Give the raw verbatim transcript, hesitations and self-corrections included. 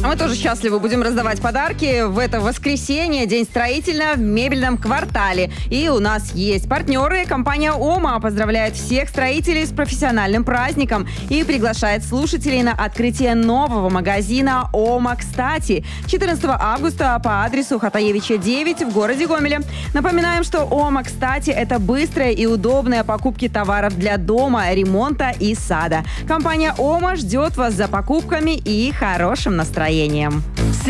Мы тоже счастливы будем раздавать подарки в это воскресенье, День строительного в мебельном квартале. И у нас есть партнеры. Компания «Ома» поздравляет всех строителей с профессиональным праздником и приглашает слушателей на открытие нового магазина «Ома Кстати» четырнадцатого августа по адресу Хатаевича девять в городе Гомеле. Напоминаем, что «Ома Кстати» — это быстрая и удобная покупки товаров для дома, ремонта и сада. Компания «Ома» ждет вас за покупками и хорошим настроением.